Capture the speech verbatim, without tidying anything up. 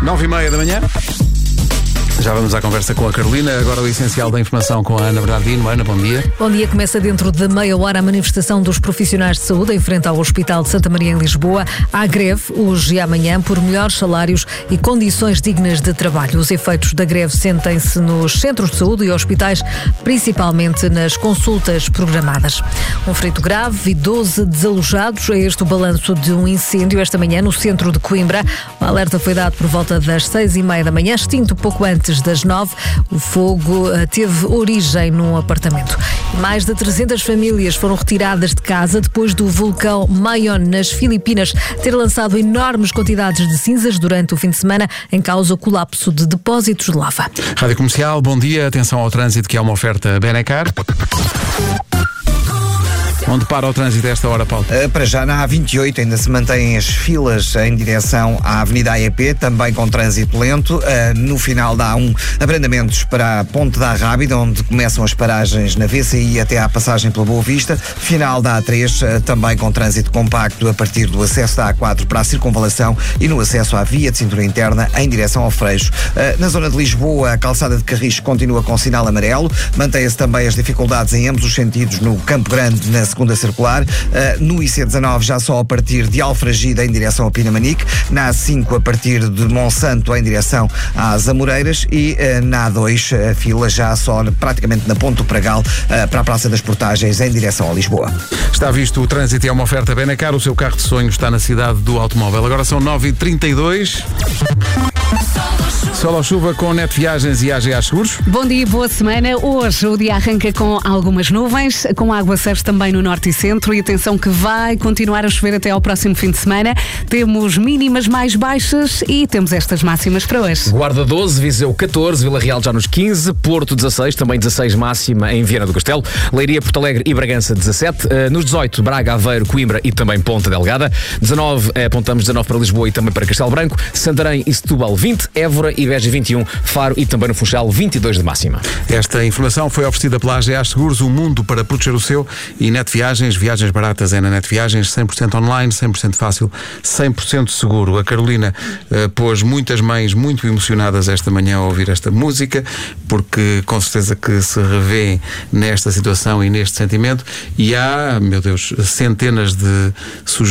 Nove e meia da manhã. Já vamos à conversa com a Carolina. Agora o essencial da informação com a Ana Bernardino. Ana, bom dia. Bom dia. Começa dentro de meia hora a manifestação dos profissionais de saúde em frente ao Hospital de Santa Maria em Lisboa. Há greve hoje e amanhã por melhores salários e condições dignas de trabalho. Os efeitos da greve sentem-se nos centros de saúde e hospitais, principalmente nas consultas programadas. Um ferito grave e doze desalojados. É este o balanço de um incêndio esta manhã no centro de Coimbra. O alerta foi dado por volta das seis e meia da manhã, extinto pouco antes das nove. O fogo teve origem num apartamento. Mais de trezentas famílias foram retiradas de casa depois do vulcão Mayon, nas Filipinas, ter lançado enormes quantidades de cinzas durante o fim de semana, em causa o colapso de depósitos de lava. Rádio Comercial, bom dia. Atenção ao trânsito, que é uma oferta Benecar. Onde para o trânsito a esta hora, Paulo? Uh, para já, na A vinte e oito ainda se mantêm as filas em direção à Avenida A E P, também com trânsito lento. Uh, no final da A um, abrandamentos para a Ponte da Rábida, onde começam as paragens na V C I até à passagem pela Boa Vista. Final da A três, uh, também com trânsito compacto a partir do acesso da A quatro para a Circunvalação e no acesso à via de cintura interna em direção ao Freixo. Uh, na zona de Lisboa, a calçada de Carris continua com sinal amarelo. Mantém-se também as dificuldades em ambos os sentidos no Campo Grande, na segunda circular, uh, no I C dezanove já só a partir de Alfragida em direção a Pinamanique, na A cinco a partir de Monsanto em direção às Amoreiras e uh, na A dois a fila já só praticamente na Ponte do Pragal uh, para a Praça das Portagens em direção a Lisboa. Está visto o trânsito e é uma oferta Benecar. O seu carro de sonho está na cidade do automóvel. Agora são nove e trinta e dois. Sol ou chuva com Net Viagens e A G A Seguros. Bom dia, boa semana. Hoje o dia arranca com algumas nuvens, com aguaceiros também no norte e centro, e atenção que vai continuar a chover até ao próximo fim de semana. Temos mínimas mais baixas e temos estas máximas para hoje. Guarda doze, Viseu catorze, Vila Real já nos quinze, Porto dezasseis, também dezasseis máxima em Viana do Castelo, Leiria, Porto Alegre e Bragança dezassete, uh, nos dezoito, Braga, Aveiro, Coimbra e também Ponta Delgada, dezanove, uh, apontamos dezanove para Lisboa e também para Castelo Branco, Santarém e Setúbal vinte, Évora e Beja vinte e um, Faro e também no Funchal vinte e dois de máxima. Esta informação foi oferecida pela A G A Seguros, o mundo para proteger o seu, e Net Viagens, viagens baratas é na Net Viagens, cem por cento online, cem por cento fácil, cem por cento seguro. A Carolina uh, pôs muitas mães muito emocionadas esta manhã a ouvir esta música, porque com certeza que se revê nesta situação e neste sentimento, e há, meu Deus, centenas de sugestões